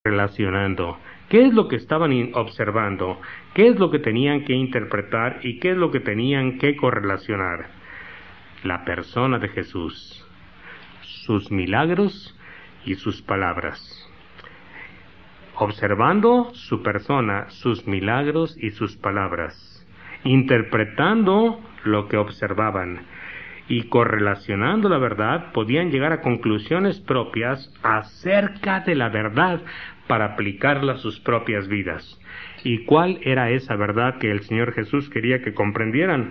relacionando. ¿Qué es lo que estaban observando? ¿Qué es lo que tenían que interpretar y qué es lo que tenían que correlacionar? La persona de Jesús, sus milagros y sus palabras. Observando su persona, sus milagros y sus palabras, interpretando lo que observaban y correlacionando la verdad, podían llegar a conclusiones propias acerca de la verdad para aplicarla a sus propias vidas. ¿Y cuál era esa verdad que el Señor Jesús quería que comprendieran?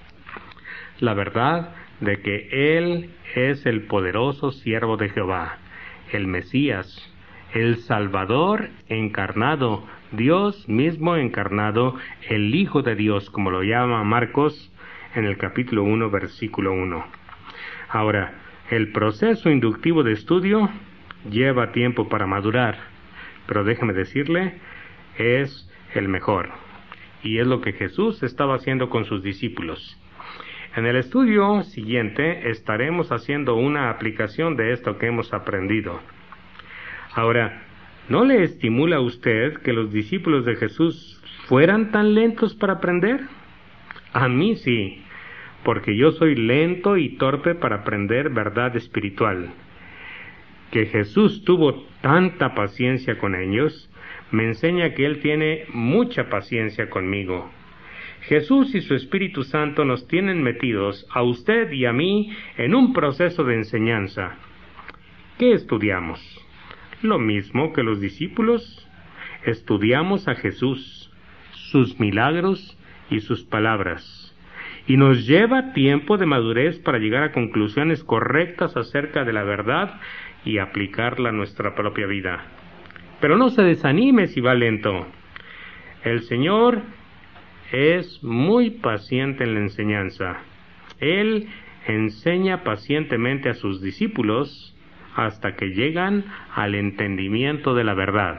La verdad de que Él es el poderoso siervo de Jehová, el Mesías, el Salvador encarnado, Dios mismo encarnado, el Hijo de Dios, como lo llama Marcos en el capítulo 1, versículo 1. Ahora, el proceso inductivo de estudio lleva tiempo para madurar, pero déjeme decirle, es el mejor. Y es lo que Jesús estaba haciendo con sus discípulos. En el estudio siguiente estaremos haciendo una aplicación de esto que hemos aprendido. Ahora, ¿no le estimula a usted que los discípulos de Jesús fueran tan lentos para aprender? A mí sí, porque yo soy lento y torpe para aprender verdad espiritual. Que Jesús tuvo tanta paciencia con ellos, me enseña que Él tiene mucha paciencia conmigo. Jesús y su Espíritu Santo nos tienen metidos, a usted y a mí, en un proceso de enseñanza. ¿Qué estudiamos? Lo mismo que los discípulos. Estudiamos a Jesús, sus milagros y sus palabras. Y nos lleva tiempo de madurez para llegar a conclusiones correctas acerca de la verdad y aplicarla a nuestra propia vida. Pero no se desanime si va lento. El Señor es muy paciente en la enseñanza. Él enseña pacientemente a sus discípulos hasta que llegan al entendimiento de la verdad.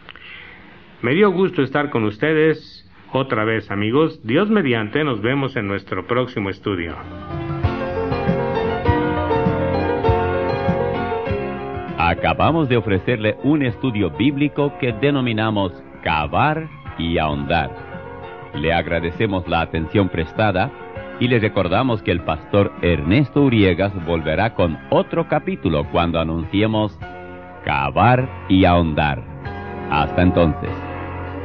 Me dio gusto estar con ustedes otra vez, amigos. Dios mediante, nos vemos en nuestro próximo estudio. Acabamos de ofrecerle un estudio bíblico que denominamos Cavar y Ahondar. Le agradecemos la atención prestada y le recordamos que el pastor Ernesto Uriegas volverá con otro capítulo cuando anunciemos Cavar y Ahondar. Hasta entonces.